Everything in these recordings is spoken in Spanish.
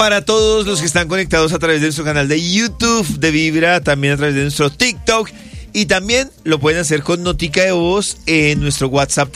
Para todos los que están conectados a través de nuestro canal de YouTube de Vibra, también a través de nuestro TikTok, y también lo pueden hacer con notica de voz en nuestro WhatsApp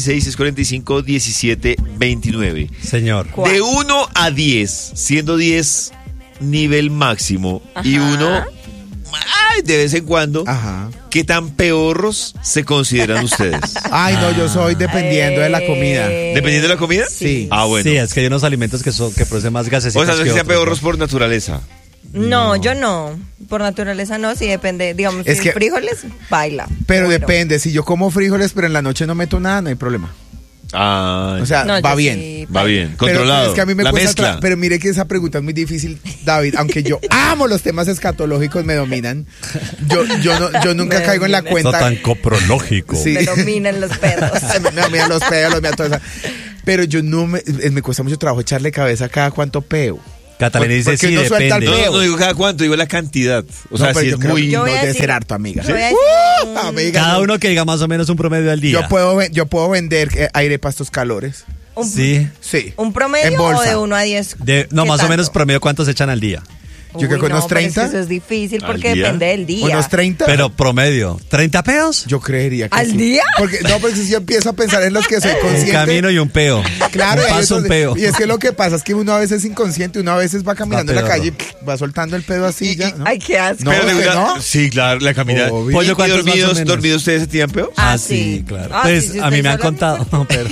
316-645-1729. Señor. De 1 a 10, siendo 10 nivel máximo. Ajá. Y 1, de vez en cuando. Ajá. ¿Qué tan peorros se consideran ustedes? Ay, no, yo soy dependiendo de la comida. ¿Dependiendo de la comida? Sí. Ah, bueno. Sí, es que hay unos alimentos que producen más gases. O sea, no es que sean peorros por naturaleza. No, yo no. Por naturaleza no, sí depende. Digamos, es si que, frijoles, baila. Pero bueno. depende. Si yo como frijoles, pero en la noche no meto nada, no hay problema. Ah, o sea, no, va bien. Sí, va bien, controlado. Pero es que a mí me la cuesta mezcla. pero mire que esa pregunta es muy difícil, David. Aunque yo amo los temas escatológicos, me dominan. Yo nunca caigo en la cuenta. Eso tan coprológico. Sí. Me dominan los pedos. me dominan los pedos, todo eso. Pero yo no me cuesta mucho trabajo echarle cabeza a cada cuánto peo. Catalina dice sí, no suelta el depende. peo. No digo cada cuánto, digo la cantidad. O sea, si es muy... No debe ser harto, amiga. ¿Sí? Amiga, Cada uno que diga más o menos un promedio al día. Yo puedo vender aire para estos calores. Sí. Sí. ¿Un promedio en bolsa. o de 1 a 10? No, más tanto? o menos promedio, ¿cuántos echan al día? Yo creo que unos 30. Pero es que eso es difícil porque día? depende del día. ¿Unos 30? Pero promedio, ¿30 peos? Yo creería que ¿Al sí. día? Porque si yo empiezo a pensar en los que soy consciente. Un camino y un peo. Claro, un paso, un peo. Y es que lo que pasa es que uno a veces es inconsciente, uno a veces va caminando en la calle y va soltando el pedo así ya, ¿no? Ay, qué asco. No, Pero ¿usted ¿no? no? Sí, claro, la caminada. Obvio. Pollo, ¿Y ¿cuántos más o dormidos, menos? dormidos ustedes se tiran peo? Ah, sí, sí. claro. Ah, Pues sí, sí, a mí usted me han sola. contado. No, pero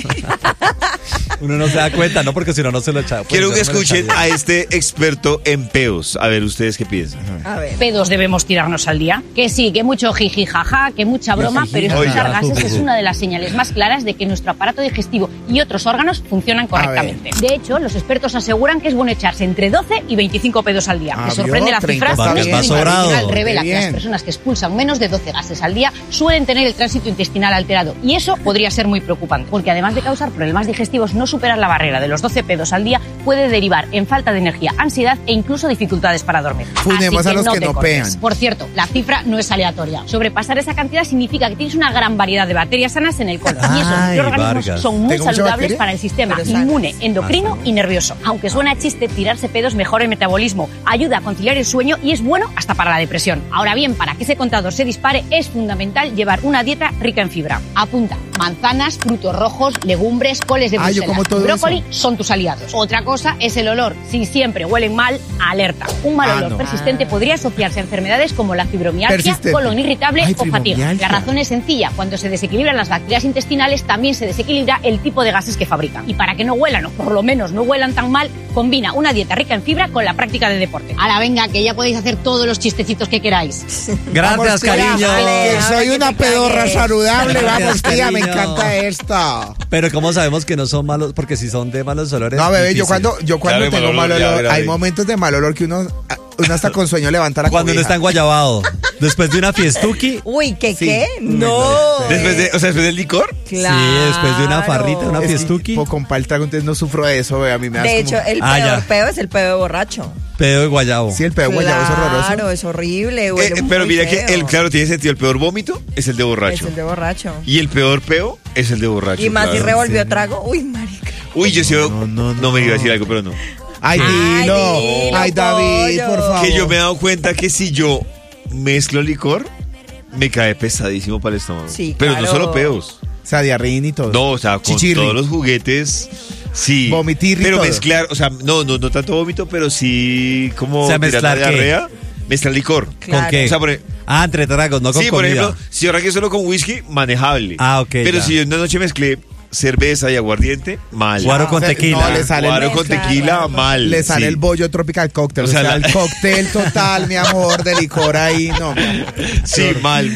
uno no se da cuenta, ¿no? Porque si no, no se lo echa. Pues Quiero yo que no me lo escuchen echaría. a este experto en peos. A ver, ¿ustedes qué piensan? A ver. Pedos debemos tirarnos al día. Que sí, que mucho jiji jaja, que mucha broma, pero expulsar Oiga. gases es una de las señales más claras de que nuestro aparato digestivo y otros órganos funcionan correctamente. De hecho, los expertos aseguran que es bueno echarse entre 12 y 25 pedos al día. Ah, Me sorprende ¿vio? la cifra. 30 Un está bien. estudio Va sobrado. internacional revela Qué que las bien. personas que expulsan menos de 12 gases al día suelen tener el tránsito intestinal alterado. Y eso podría ser muy preocupante, porque además de causar problemas digestivos, no superar la barrera de los 12 pedos al día puede derivar en falta de energía, ansiedad e incluso dificultades para dormir. Funemos Así a los que te no cortes. pean. Por cierto, la cifra no es aleatoria. Sobrepasar esa cantidad significa que tienes una gran variedad de bacterias sanas en el colon. Y esos Ay, microorganismos Vargas. son muy ¿Tengo mucha saludables bacteria? para el sistema Pero sanas. inmune, endocrino y nervioso. Aunque suena a chiste, tirarse pedos mejora el metabolismo, ayuda a conciliar el sueño y es bueno hasta para la depresión. Ahora bien, para que ese contador se dispare, es fundamental llevar una dieta rica en fibra. Apunta: manzanas, frutos rojos, legumbres, coles de Ah, yo Bruselas, como todo brócoli eso. son tus aliados. Otra cosa es el olor. Si siempre huelen mal, alerta. Un mal olor no. persistente podría asociarse a enfermedades como la fibromialgia, Persistente. colon irritable Ay, o fatiga. fibromialgia. La razón es sencilla. Cuando se desequilibran las bacterias intestinales, también se desequilibra el tipo de gases que fabrican. Y para que no huelan, o por lo menos no huelan tan mal, combina una dieta rica en fibra con la práctica de deporte. Ahora venga, que ya podéis hacer todos los chistecitos que queráis. Gracias, Vamos, tía, cariño. que soy Ahora una que te pedorra cagues. saludable. Gracias, Vamos, tía, me cariño. encanta esta. Pero ¿cómo sabemos que no son malos? Porque si son de malos olores. No, bebé, difícil. yo cuando Claro, tengo mal mal olor, ya olor, verá, hay David. momentos de mal olor que uno hasta con sueño levanta la Cuando uno cobija. está enguayabado. Después de una fiestuki. Uy, ¿qué Sí. qué? No. Después del licor. Claro. Sí, después de una farrita, una Es que, fiestuki. con pal trago, entonces no sufro de eso, a mí me da De como- hecho, el Ah, peor ya. peo es el peo de borracho. Pedo de guayabo. Sí, el pedo guayabo es horroroso. Claro, es horrible. huele Pero muy mira feo. que claro, tiene sentido. El peor vómito es el de Es borracho. el de borracho. Y el peor peo es el de borracho. Y más si claro. revolvió trago. Uy, marica. Uy, yo sí. No, No me iba a decir algo, pero no. Ay, Ay, dilo. dilo, Ay, David, pollo. por favor. Que yo me he dado cuenta que si yo mezclo licor, me cae pesadísimo para el estómago. Sí, pero claro. no solo peos. O sea, diarrín y todo. No, o sea, con Chichirri. todos los juguetes, sí. Vomitirri y Pero todo. mezclar, o sea, no tanto vómito, pero sí como O sea, tirar ¿mezclar la qué? diarrea, mezclar licor. Claro. ¿Con qué? O sea, Entre tragos, no con sí, comida. por ejemplo, si yo arranqué solo con whisky, manejable. Ah, ok, Pero ya. si yo en una noche mezclé cerveza y aguardiente, mal. Guaro con O sea, tequila. no, le sale, Guaro con Mezclar, tequila, guaro. mal. le sale sí. el bollo tropical cocktail. O O sea, sea, la- el cóctel total, mi amor, de licor ahí. No, mi amor. Sí, mal.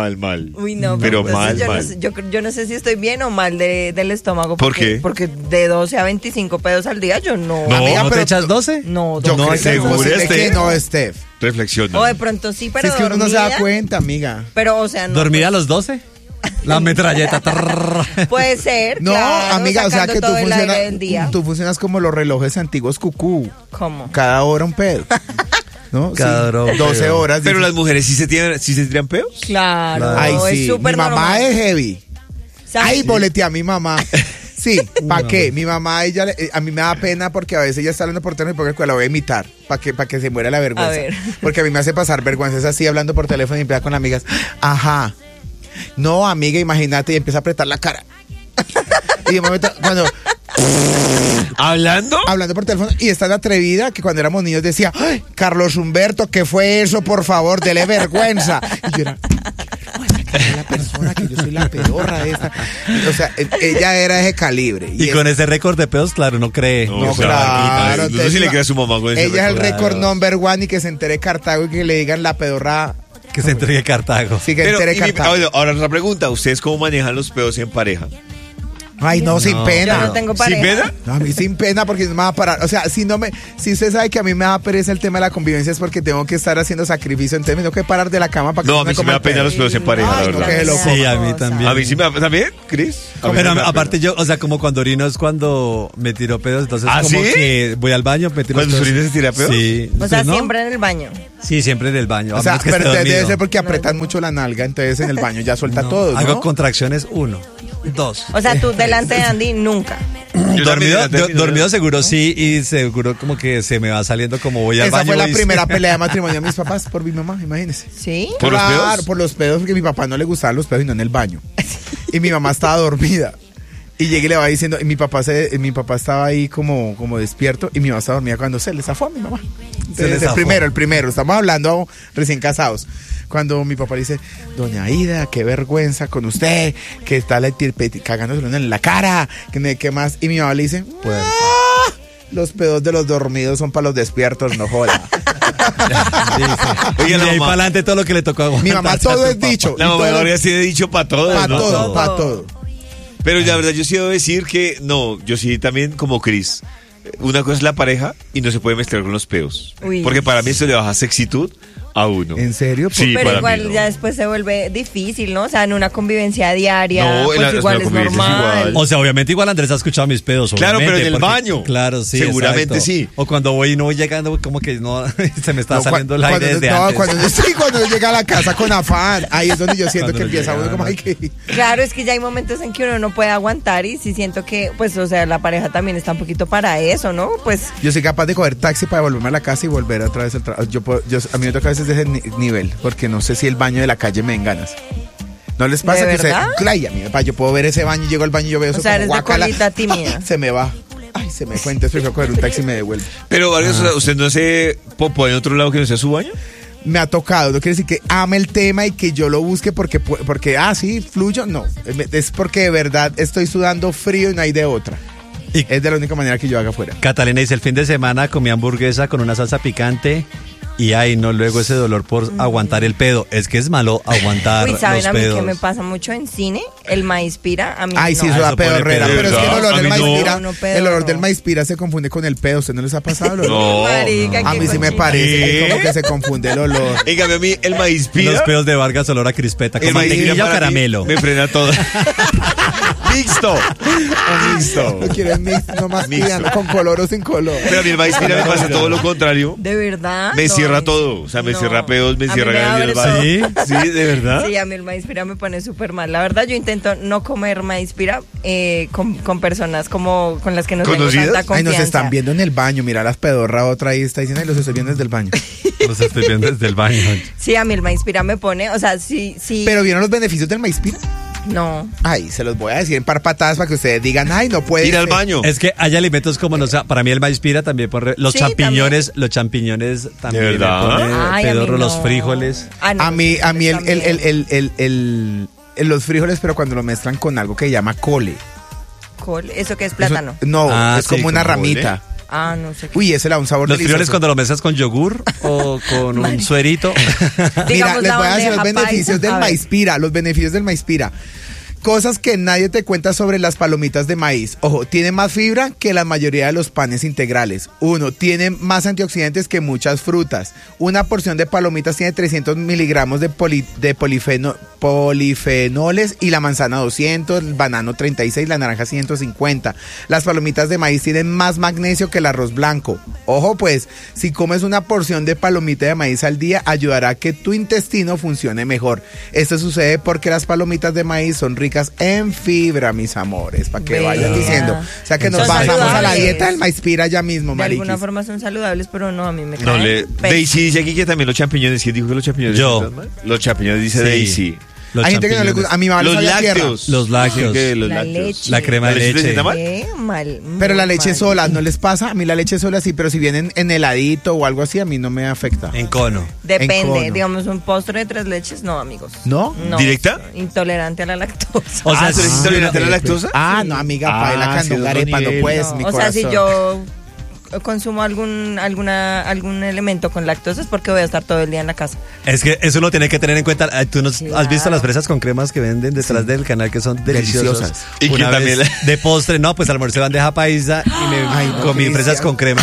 Uy, no, Pero entonces mal, yo mal. No sé, yo no sé si estoy bien o mal del estómago. ¿Por porque- qué? Porque de 12 a 25 pedos al día yo no. No, Amiga, ¿No te pero- echas 12? No, Yo No, creo que ¿segura, no, Steph? que no, Steph. Reflexiona. O de pronto sí, pero Si es que uno no se da dormida, cuenta, amiga. Pero, o sea, no. ¿Dormir a pues, los 12? La metralleta. Puede ser. No, claro, amiga, o sea sacando que tú todo el aire del día. funcionas como los relojes antiguos cucú. ¿Cómo? Cada hora un pedo. ¿No? Cada hora un 12 pedo. horas. Pero dice- las mujeres sí se tiran peos. Claro. Ay, es sí. Mi súper mamá normal. es heavy. ¿Sabes? Ay, boleteé a mi mamá. Sí, ¿para qué? Mi mamá, a mí me da pena porque a veces ella está hablando por teléfono y porque la voy a imitar, para que se muera la vergüenza. A ver. Porque a mí me hace pasar vergüenza, es así hablando por teléfono y empieza con amigas. Ajá. No, amiga, imagínate, y empieza a apretar la cara. Y de momento, cuando... ¿Hablando? Hablando por teléfono, y está la atrevida que cuando éramos niños decía, ¡ay, Carlos Humberto, ¿qué fue eso? Por favor, dele vergüenza. Y yo era... la persona que yo soy la pedorra de esta. O sea, ella era de ese calibre. Y con ese récord de pedos, claro, no cree. No, claro. No sé si le cree a su mamá con ese ella es el récord Claro. number one y que se entere Cartago y que le digan la pedorra. Que se entregue Cartago. Sí, que Pero, entere Cartago. ahora otra pregunta, ¿ustedes cómo manejan los pedos en pareja? Ay, no, sin pena. Yo no tengo pareja. ¿Sin pena? No, a mí sin pena porque no me va a parar. O sea, si usted sabe que a mí me da pereza el tema de la convivencia es porque tengo que estar haciendo sacrificio, entonces me tengo que parar de la cama para que No, a mí sí me da pena los pedos en pareja, Ay, la no, verdad. que loco. Sí, a mí también. A mí sí me da... ¿También, Cris? A mí Pero me da aparte pena. yo, o sea, como cuando orino es cuando me tiro pedos, entonces ¿Ah, como sí? que voy al baño, me tiro ¿Cuando pedos. se orina se tira pedos? Sí. O sea, ¿No? siempre en el baño. Sí, siempre en el baño. O a sea, menos que pero esté debe dormido. ser porque apretan mucho la nalga, entonces en el baño ya suelta todo, Hago ¿no? contracciones 1, 2. O sea, tú delante de Andy nunca. Yo también Dormido seguro sí, y seguro como que se me va saliendo como voy al Esa baño. fue la y- primera pelea de matrimonio de mis papás por mi mamá, imagínese. ¿Sí? ¿Por los Claro, pedos? por los pedos, porque a mi papá no le gustaban los pedos y no en el baño. Y mi mamá estaba dormida. Y llegué y le va diciendo, y mi papá estaba ahí como despierto, y mi mamá estaba dormida cuando se le zafó a mi mamá. Entonces, le zafó. el primero, estamos hablando recién casados. Cuando mi papá le dice, doña Aida, qué vergüenza con usted, que está cagándose en la cara, ¿qué más? Y mi mamá le dice, "Ah, los pedos de los dormidos son para los despiertos, no joda. Y Oiga, de la ahí mamá- para adelante todo lo que le tocó aguantar. Mi mamá todo es dicho. La mamá ahora sí he dicho para todo, Para ¿no? todo, para todo. Pero la verdad yo sí debo decir que no, yo sí también como Cris. Una cosa es la pareja y no se puede mezclar con los pedos. Uy. Porque para mí eso le baja sexitud a uno. ¿En serio? Sí, Pero para igual mí no. ya después se vuelve difícil, ¿no? O sea, en una convivencia diaria, No, en pues la- igual en la es convivencia es normal. igual. O sea, obviamente igual Andrés ha escuchado mis pedos. Claro, pero obviamente, en el baño. Claro, sí. Seguramente exacto. sí. O cuando voy y no voy llegando, como que no, se me está No, saliendo el cuando- aire desde no, antes. cuando yo llega a la casa con afán, ahí es donde yo siento Cuando que empieza llega, uno como ¿no? hay que... Claro, es que ya hay momentos en que uno no puede aguantar y sí siento que, pues, o sea, la pareja también está un poquito para eso, ¿no? Pues, Yo soy capaz de coger taxi para devolverme a la casa y volver otra vez al trabajo. A mí me toca a veces de ese nivel, porque no sé si el baño de la calle me dan ganas. ¿No les pasa ¿De que verdad? Ay, a mí, yo puedo ver ese baño y llego al baño y yo veo eso o sea, como eres de guácala. colita tímida. Se me va. Ay, se me fue, entonces prefiero coger un taxi y me devuelve. Pero Vargas, o sea, ¿usted no hace popó en otro lado que no sea su baño? Me ha tocado, no quiere decir que ame el tema y que yo lo busque porque sí, fluyo, no. Es porque de verdad estoy sudando frío y no hay de otra. Y- Es de la única manera que yo haga afuera. Catalina dice, el fin de semana comí hamburguesa con una salsa picante y ay, no, luego ese dolor por aguantar el pedo. Es que es malo aguantar Uy, ¿saben los a mí pedos. que me pasa mucho en cine? El maíz pira, a mí Ay, sí, no. eso da eso pone pedorrera. pedo, Pero es que el ¿verdad? olor A del mí maíz no. pira, No, pedo, el olor no. del maíz pira se confunde con el pedo. ¿Usted no les ha pasado? No. Marica, A qué mí sí me cochino. parece que ¿Qué? como que se confunde el olor. En cambio a mí el maíz pira. Los pedos de Vargas olor a crispeta, El con maíz pira mantequilla o para mí caramelo. Me frena todo. Mixto. Mixto. No quieren mix, nomás Mixto. pidan con color o sin color. Pero a mí el maíz pira me pasa todo lo contrario. ¿De verdad? Me No, cierra ay, todo. O sea, me no. cierra pedos, me A mí cierra me ganas de ir al abre baño. todo. Sí, de verdad. Sí, a mí el maíz pira me pone súper mal. La verdad, yo intento no comer maíz pira con personas como con las que no tengo ¿Conocidas? tanta Ay, confianza. nos están viendo en el baño. Mira las pedorra otra ahí está diciendo, ay, los estoy viendo desde el baño. Los estoy viendo desde el baño. Sí, a mí el maíz pira me pone, o sea, sí. Pero ¿vieron los beneficios del maíz pira? No. Ay, se los voy a decir en par patadas para que ustedes digan, ay, no puede Ir al ser. baño. Es que hay alimentos como, no sé, para mí el maíz pira también por los Sí, champiñones, los champiñones también ¿De verdad? me pone Ay, a mí pedorro, los no. frijoles. Ah, no, A mí también. los frijoles, pero cuando lo mezclan con algo que se llama cole. ¿Eso qué es Eso- plátano? no, Ah, es sí, como una como ramita. Ah, no sé qué. Uy, ese le da un sabor Los delicioso. frijoles cuando lo mezclas con yogur o con un suerito. Mira, Digamos, les la voy a decir los bandeja beneficios paisa. del A ver. maíz pira, los beneficios del maíz pira. Cosas que nadie te cuenta sobre las palomitas de maíz. Ojo, tiene más fibra que la mayoría de los panes integrales. 1, tiene más antioxidantes que muchas frutas. Una porción de palomitas tiene 300 miligramos de polifenoles y la manzana 200, el banano 36, la naranja 150. Las palomitas de maíz tienen más magnesio que el arroz blanco. Ojo pues, si comes una porción de palomita de maíz al día, ayudará a que tu intestino funcione mejor. Esto sucede porque las palomitas de maíz son ricas ricas en fibra, mis amores, para que Vea. vayan diciendo. O sea que nos Son pasamos a la saludables. dieta del Maispira ya mismo, De alguna mariquis. forma son saludables, pero no, a mí me No caen le. pésimos. Daisy dice aquí que también los champiñones. ¿Quién dijo que los champiñones? Yo. están mal? Los champiñones dice Sí. Daisy. Los Hay gente que no le champiñones. gusta. A mi mamá le Los sabe a tierra. lácteos. Los lácteos. Dicen que los La lácteos. leche. La crema de ¿La leche te leche. sienta mal? Qué mal. Pero muy la leche mal. sola, ¿no les pasa? A mí la leche sola sí, pero si vienen en heladito o algo así, a mí no me afecta. En cono. en Depende, cono. digamos un postre de 3 leches, no, amigos. ¿No? No, ¿Directa? Intolerante a la lactosa. O sea, ¿tú eres sí, intolerante a la no, lactosa? Ah, no, amiga, Ah, paila, sí, candonga, otro arepa, no nivel. puedes, No, mi o corazón. sea, si yo consumo algún elemento con lactosa es porque voy a estar todo el día en la casa. Es que eso lo tiene que tener en cuenta. ¿Tú has Claro. visto las fresas con cremas que venden detrás del canal que son deliciosas? Deliciosas. Y que Una también vez de postre, no, pues almorcé bandeja paisa y me Ay, no, comí qué fresas delicia. con crema.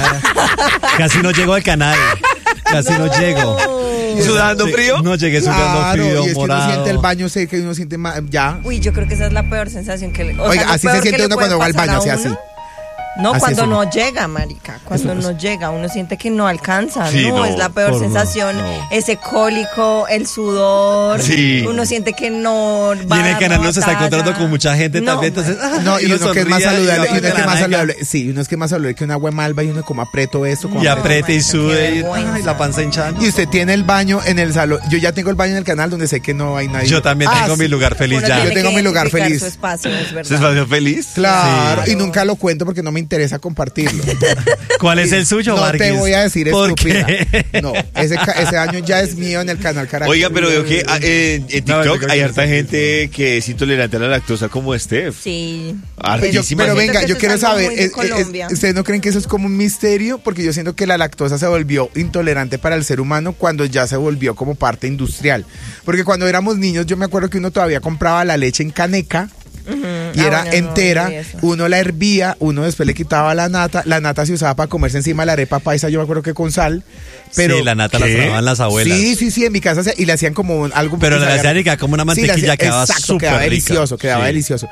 Casi no llego al canal. Casi no llego. ¿Sudando Sí, frío? No llegué sudando Claro, frío, y es que uno siente el morado. baño seco y uno siente ya. Uy, yo creo que esa es la peor sensación que le... o Oiga, sea, lo así se peor que siente le uno puede cuando va al pasar baño, a así, uno. así. No, Así cuando es uno. no llega, marica. Cuando no llega, uno siente que no alcanza. Sí, no, no, es la peor por no, sensación. no. Ese cólico, el sudor. Sí. Uno siente que no va Y en el a canal dar no se está batalla. encontrando con mucha gente No, también, entonces... No, y uno que es más sonríe saludable, y uno aprieta que es la más nalga. saludable, sí, uno es que es más saludable que una agua malva y uno como aprieto esto, como Y aprieto. apriete y Qué sube y vergüenza. ay, la panza hinchando. Y usted tiene el baño en el salón. Yo ya tengo el baño en el canal donde sé que no hay nadie. Yo también tengo sí. mi lugar feliz Uno ya. tiene Yo tengo que mi lugar identificar feliz. Su espacio, es ¿Se verdad. espacio feliz? Claro, Sí. y nunca lo cuento porque no me interesa compartirlo. ¿Cuál es el suyo, No Marquis? te voy a decir ¿Por estúpida. qué? No, ese año ya es mío en el canal Caracol. Oiga, pero veo que en No, TikTok yo creo hay que harta sí. gente que es intolerante a la lactosa como Steph. Sí. Hartísima. Pero Siento venga, que yo eso quiero es algo saber, muy de Colombia. ¿ustedes no creen que eso es como un misterio? Porque yo siento que la lactosa se volvió intolerante para el ser humano cuando ya se volvió como parte industrial. Porque cuando éramos niños, yo me acuerdo que uno todavía compraba la leche en caneca. Y Ah, era bueno, no, entera, y eso. uno la hervía, uno después le quitaba la nata se usaba para comerse encima de la arepa paisa, yo me acuerdo que con sal, pero... Sí, la nata la ¿Qué? trababan las abuelas. Sí, en mi casa y le hacían como algo... Pero la sabía- hacían y quedaba como una Sí, le mantequilla, hacían- quedaba exacto, súper quedaba rica. delicioso, quedaba Sí. delicioso.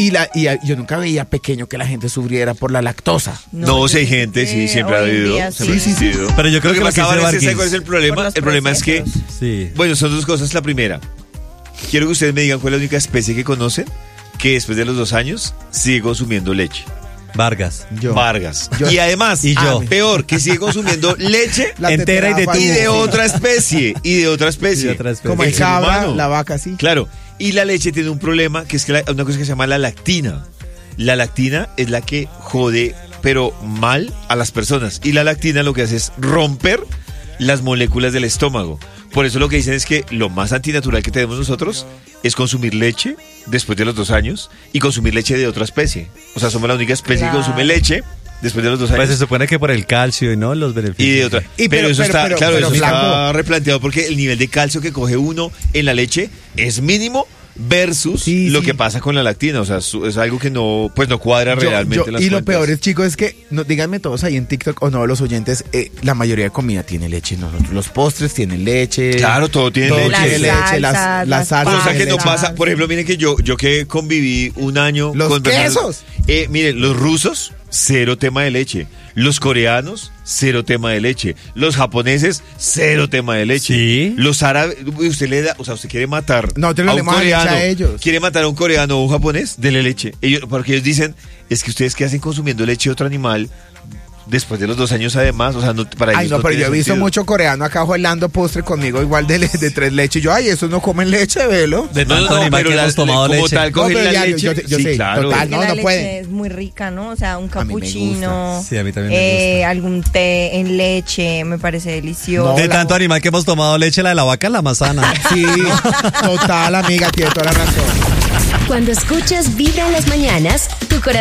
Yo nunca veía pequeño que la gente sufriera por la lactosa. No, yo si hay siento gente, que sí, siempre ha hoy en habido. día siempre sí. ha existido. Pero yo creo que lo que pasa dice ahora es que, Barguis- ¿sabe cuál es el Por problema? los El problema es que, procesos. Sí. bueno, son dos cosas. La primera, quiero que ustedes me digan cuál es la única especie que conocen que después de los 2 años sigue consumiendo leche. Vargas. Yo. Vargas. Yo. Y además, Y yo. peor, que sigue consumiendo leche La Entera y de tetera y de falsa. otra especie. Y de otra especie. Y de otra especie. Como el ser cabra, humano. la vaca, sí. Claro. Y la leche tiene un problema, que es que una cosa que se llama la lactina. La lactina es la que jode, pero mal, a las personas. Y la lactina lo que hace es romper las moléculas del estómago. Por eso lo que dicen es que lo más antinatural que tenemos nosotros es consumir leche después de los 2 años y consumir leche de otra especie. O sea, somos la única especie Claro. que consume leche después de los 2 años. Pues se supone que por el calcio y no los beneficios. Y de otra. Y pero eso está, claro, pero eso está Blanco. replanteado porque el nivel de calcio que coge uno en la leche es mínimo versus Sí, lo sí. que pasa con la lactina. O sea, es algo que no, pues no cuadra realmente las y lo cuentas. peor es, chicos, es que, no, díganme todos ahí en TikTok o no, los oyentes, la mayoría de comida tiene leche. Nosotros, los postres tienen leche. Claro, todo tiene Todo leche. tiene leche, Las las salsas, salsas. Cosa que tienen no leche. pasa, por ejemplo, miren que yo que conviví un año Los con personas- quesos. Miren, los rusos, cero tema de leche. Los coreanos, cero tema de leche. Los japoneses, cero tema de leche. Sí. Los árabes, usted le da, o sea, usted quiere matar Nosotros le a un damos leche a coreano, ellos. quiere matar a un coreano o un japonés, dele leche. Porque ellos dicen, es que ustedes que hacen consumiendo leche de otro animal después de los 2 años además, o sea, no, para ellos Ay, no, no pero tiene yo he visto sentido. mucho coreano acá bailando postre conmigo igual de 3 leches. Yo, ay, esos no comen leche, velo. De tanto animal que hemos tomado como leche. tal, cogen No, pero la ya, leche. yo sí, sé, claro. total. Que No, la no leche pueden. es muy rica, ¿no? O sea, un A mí me capuchino, gusta. Sí, a mí también me gusta. algún té en leche, me parece delicioso. No, De tanto animal que hemos tomado leche, la de la vaca es la manzana. Sí, total, amiga, tiene toda la razón. Cuando escuchas Vibra en las mañanas, tu corazón